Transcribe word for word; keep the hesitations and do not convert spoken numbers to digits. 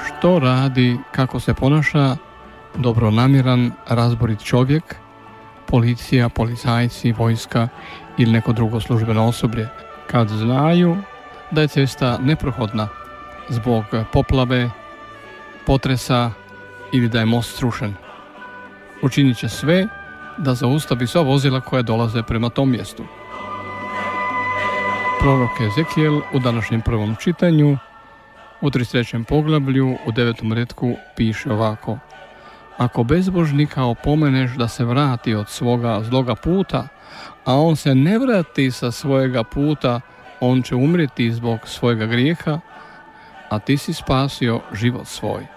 Što radi, kako se ponaša dobronamjeran, razborit čovjek, policija, policajci, vojska ili neko drugo službeno osoblje, kad znaju da je cesta neprohodna zbog poplave, potresa ili da je most srušen? Učinit će sve da zaustavi sva vozila koja dolaze prema tom mjestu. Prorok Ezekijel u današnjem prvom čitanju u trideset trećem poglavlju u devetom retku piše ovako: ako bezbožnika opomeneš da se vrati od svoga zloga puta, a on se ne vrati sa svojega puta, on će umrijeti zbog svojega grijeha, a ti si spasio život svoj.